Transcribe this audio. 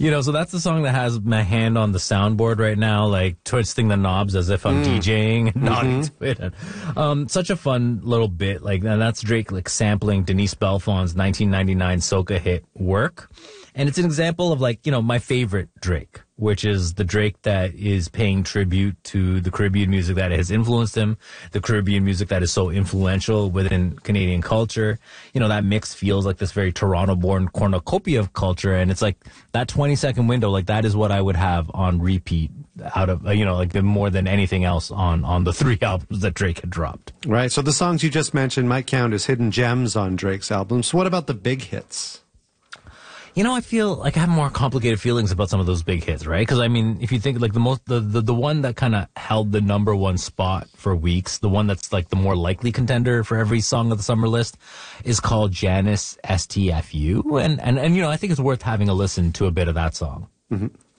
So that's the song that has my hand on the soundboard right now, like twisting the knobs as if I'm DJing and nodding to it. And, such a fun little bit, like, and that's Drake like sampling Denise Belfon's 1999 soca hit "Work," and it's an example of like my favorite Drake, which is the Drake that is paying tribute to the Caribbean music that has influenced him, the Caribbean music that is so influential within Canadian culture. That mix feels like this very Toronto-born cornucopia of culture, and it's like that 20-second window, like that is what I would have on repeat out of, like more than anything else on the 3 albums that Drake had dropped. Right, so the songs you just mentioned might count as hidden gems on Drake's albums. What about the big hits? I feel like I have more complicated feelings about some of those big hits, right? Because I mean, if you think like the one that kind of held the #1 spot for weeks, the one that's like the more likely contender for every song of the summer list, is called Janice STFU, and I think it's worth having a listen to a bit of that song. Mm-hmm.